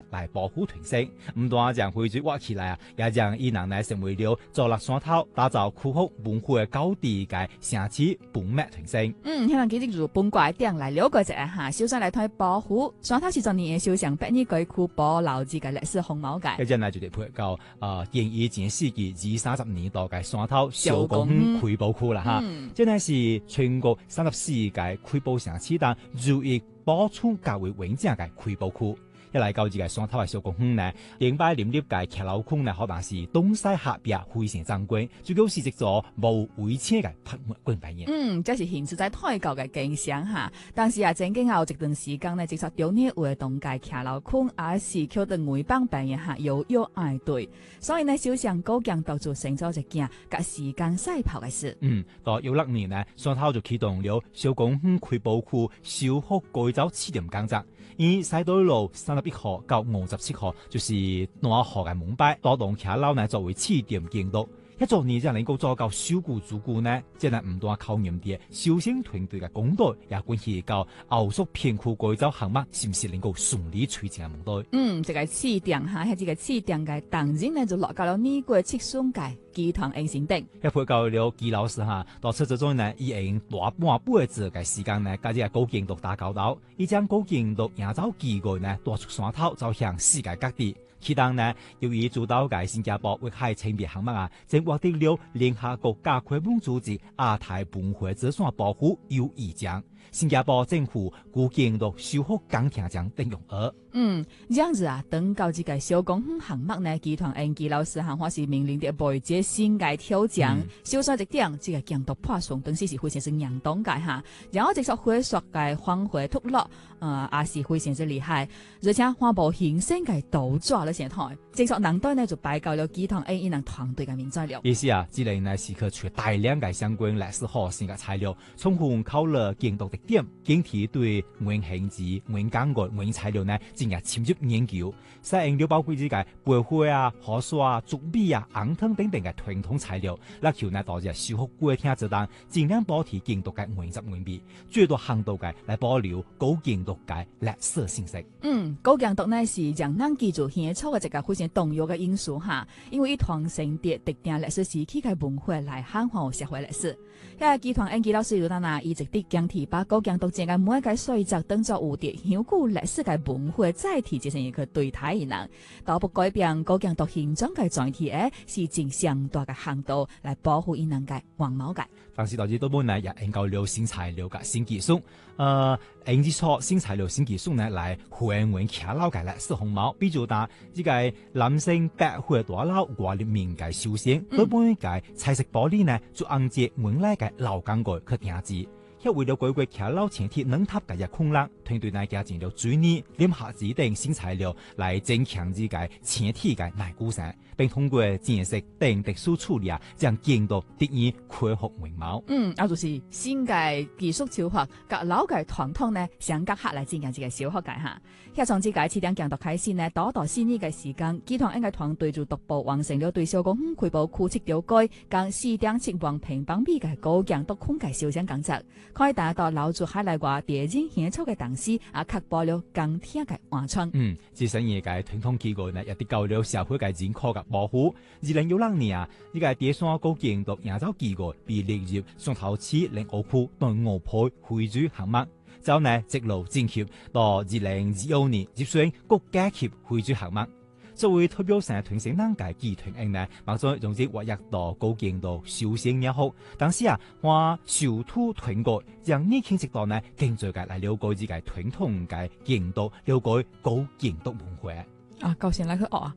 來保護屯生。唔單將會主挖起來啊，也將伊能呢成為了坐落山頭打造庫學文化嘅高地嘅城市本脈屯生。 希望佢哋如本掛點來了解一下哈，首先來睇保護山頭是昨年嘅首相百年改區保留住嘅歷史風貌嘅。 一陣呢就嚟配到建議前世紀20-30年代嘅山頭小公園區保區啦哈，即係是全國34個區保城市當唯一保存較為完整嘅區保區。一嚟到這個山頭嘅小公園呢，迎擺林立嘅騎樓空呢，可能是東西合璧非常壯觀，最高是一座無圍牆嘅噴墨觀擺演。 這是現實在泰國嘅景象哈。但是曾經有一段時間呢，直接中年活動嘅騎樓空也是靠到外邦擺演哈，有愛對。所以呢，首相高強度做成咗一件甲時間賽跑嘅事。 到16年呢，山頭就啟動了小公園區保區修復改造試點工作，以西島路31號到57號就是南河嘅門牌，多棟騎樓呢作為試點建築。一昨年就能夠做到修固足夠呢，真係唔單靠人哋修先團隊嘅工作，也關係到後續片區改造項目是唔是能夠順利推進嘅問題。 這個試點哈，喺這個試點嘅當日呢，就落到了呢個七松界集團應先頂。 一配到了季老師哈，到車子中呢，已經大半輩子嘅時間呢，加啲高建築打交道，已將高建築營造機構呢帶出山頭，走向世界各地。其當呢，由於主導嘅新加坡域海清別項目啊，正獲得了聯合國教科文組織亞太本會之山保護優異獎。新加坡政府古建築修復工程獎等用額。 這樣子啊，等到這個小公園項目呢，集團應季老師行或是面臨的未接新嘅挑戰，小說一點，這個建築破損，當時是非常是嚴重嘅哈。然後直屬會說嘅荒廢脫落，也是非常之厲害，而且環保形成嘅倒抓了成台，直屬能隊呢就擺到了集團應能團隊嘅面材料。 意思啊，只能呢時刻取大量嘅相關歷史學性嘅材料，充分考慮建築特點，整體對原形質、原感覺、原材料呢進行深入研究，使用了包括這個白灰啊、河沙啊、竹米啊、紅藤等等嘅傳統材料，力求呢導致修復過程之中盡量保持建築嘅原汁原味，最多限度嘅來保留高建築嘅歷史信息。 高建築呢是讓人記住現初嘅一個非常重要嘅因素哈，因為傳承啲特定歷史時期嘅文化來漢化社會歷史。喺集團應季老師有當啊，一直啲講提把高建築整個每一個細則當作有啲響古歷史嘅文化載體，進行一個對待而能，到不改變高建築形狀嘅載體誒，是盡相大嘅限度來保護伊能嘅原貌嘅。 但是導致到本呢也研究了新材料嘅新技術，研制出新材料新技術呢來還原騎樓嘅歷史風貌，比如打呢個男性白灰大樓掛入面嘅修仙，到本嘅彩色玻璃呢就按照原來嘅老鋼蓋去定制。因為了改過騎樓前鐵能塔嘅一空欄，團隊呢加進了水泥、黏合紙等新材料來增強呢個前鐵嘅耐固性，並通過建設等特殊處理啊，將建築得以恢復原貌。 就是新嘅技術超發，甲老嘅傳統呢相結合來進行這個小學界哈。喺從這個起點建築開始呢，到4年嘅時間，集團應該團隊就逐步完成了對小公園區保區7條街，共4.7萬平方米嘅高建築空間修繕工作。可以達到留住海內外地景獻出嘅同時，也確保了鋼鐵嘅安全。 自身業界傳統機構呢，也得到了社會嘅認可嘅保護。2016年啊，呢個第三高建築營造機構被列入上頭市領澳區對澳配會主項目，之後呢直路進級到2025年接選國家級會主項目。作為代表性團成人嘅集團應呢，馬上總之活躍到高建築修繕也好，但是啊，我受土團過，讓呢傾直到呢更最嘅來了解自己傳統嘅建築，了解高建築文化。 高先來去學啊！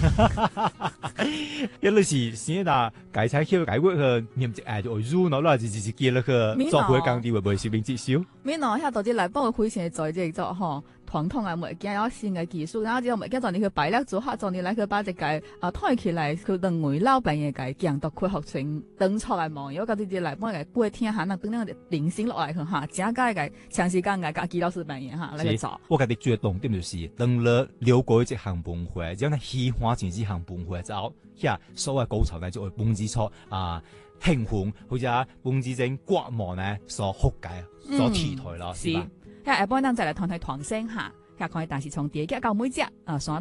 一路是先打改菜橋改過去念只就入腦啦，就是見了去做會工地會唔會隨便接收？ 免咯，遐到底來幫我開錢在這做吼。傳統嘅物件有新嘅技術，然後之後物件就你去擺咧做下，就你來去把這個推起來，佢等外老闆嘅個建築恢復成當初嘅模樣，嗰啲嚟幫佢過天下，那等那個零星落來去哈，加加個長時間嘅季老師扮演哈來去做。 我覺得最重點就是等了了解這項文化，只要呢喜歡這項文化之後，遐所謂高潮呢就會蹦子出興奮或者蹦子正刮毛呢所覆蓋所替代咯，是吧？ 遐下半咱再來談談團聲下，遐可以但是從第一到每隻山